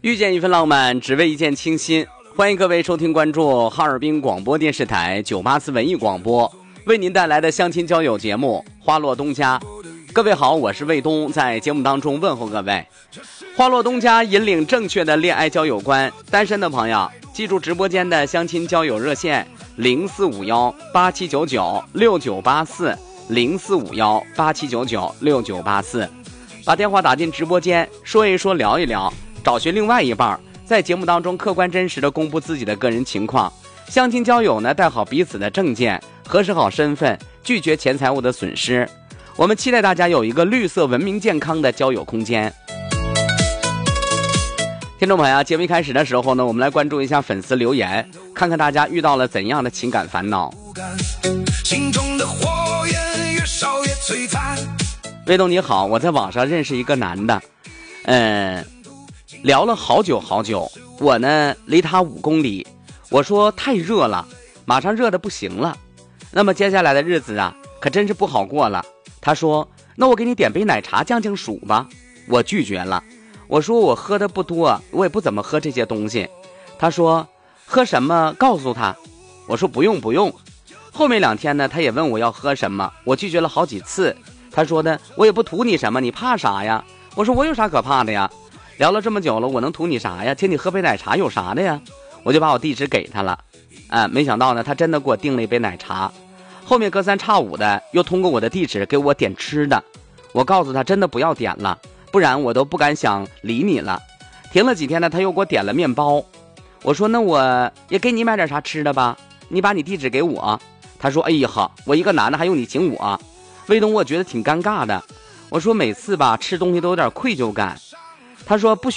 遇见一份浪漫，只为一见倾心。欢迎各位收听关注哈尔滨广播电视台984文艺广播为您带来的相亲交友节目《花落东家》。各位好，我是卫东，在节目当中问候各位。花落东家引领正确的恋爱交友观，单身的朋友记住直播间的相亲交友热线045187996984 045187996984，把电话打进直播间，说一说，聊一聊，找寻另外一半，在节目当中客观真实的公布自己的个人情况。相亲交友呢，带好彼此的证件，核实好身份，拒绝钱财物的损失。我们期待大家有一个绿色文明健康的交友空间。听众朋友，节目一开始的时候呢，我们来关注一下粉丝留言，看看大家遇到了怎样的情感烦恼。心中的火焰越烧越璀璨。魏东你好，我在网上认识一个男的，聊了好久好久，我呢离他5公里，我说太热了，马上热得不行了，那么接下来的日子啊可真是不好过了。他说那我给你点杯奶茶降降暑吧，我拒绝了，我说我喝的不多，我也不怎么喝这些东西。他说喝什么告诉他，我说不用。后面2天呢，他也问我要喝什么，我拒绝了好几次。他说的我也不图你什么，你怕啥呀？我说我有啥可怕的呀，聊了这么久了，我能图你啥呀？请你喝杯奶茶有啥的呀？我就把我地址给他了，没想到呢，他真的给我订了一杯奶茶。后面隔3差5的又通过我的地址给我点吃的，我告诉他真的不要点了，不然我都不敢想理你了。停了几天呢，他又给我点了面包，我说那我也给你买点啥吃的吧，你把你地址给我。他说哎呀，我一个男的还用你请我？魏东我觉得挺尴尬的，我说每次吧吃东西都有点愧疚感。他说不